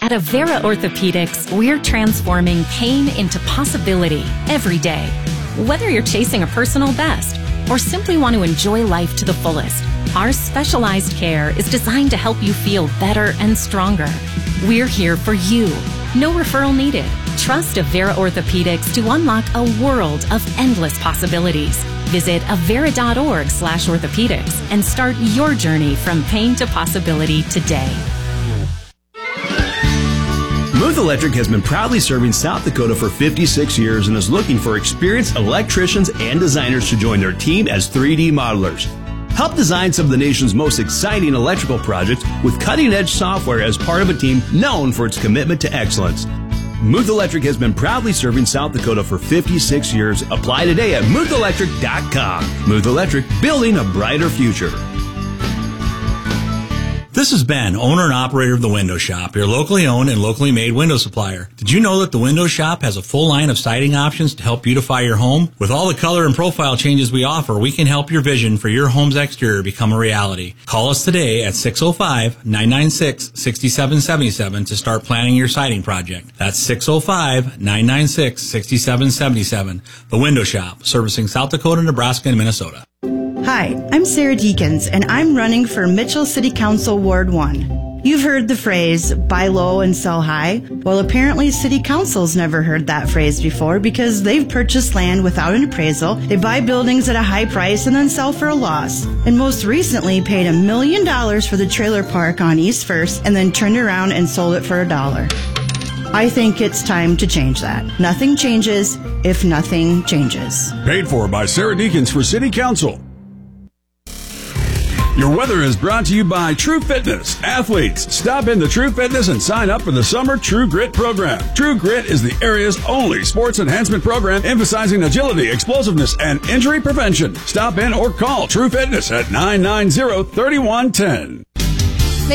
At Avera Orthopedics, we're transforming pain into possibility every day. Whether you're chasing a personal best or simply want to enjoy life to the fullest, our specialized care is designed to help you feel better and stronger. We're here for you. No referral needed. Trust Avera Orthopedics to unlock a world of endless possibilities. Visit avera.org/orthopedics and start your journey from pain to possibility today. Muth Electric has been proudly serving South Dakota for 56 years and is looking for experienced electricians and designers to join their team as 3D modelers. Help design some of the nation's most exciting electrical projects with cutting-edge software as part of a team known for its commitment to excellence. Muth Electric has been proudly serving South Dakota for 56 years. Apply today at muthelectric.com. Muth Electric, building a brighter future. This is Ben, owner and operator of The Window Shop, your locally owned and locally made window supplier. Did you know that The Window Shop has a full line of siding options to help beautify your home? With all the color and profile changes we offer, we can help your vision for your home's exterior become a reality. Call us today at 605-996-6777 to start planning your siding project. That's 605-996-6777. The Window Shop, servicing South Dakota, Nebraska, and Minnesota. Hi, I'm Sarah Deakins, and I'm running for Mitchell City Council Ward 1. You've heard the phrase, buy low and sell high. Well, apparently City Council's never heard that phrase before because they've purchased land without an appraisal, they buy buildings at a high price and then sell for a loss. And most recently paid $1 million for the trailer park on East First and then turned around and sold it for $1. I think it's time to change that. Nothing changes if nothing changes. Paid for by Sarah Deakins for City Council. Your weather is brought to you by True Fitness. Athletes, stop into True Fitness and sign up for the Summer True Grit program. True Grit is the area's only sports enhancement program emphasizing agility, explosiveness, and injury prevention. Stop in or call True Fitness at 990-3110.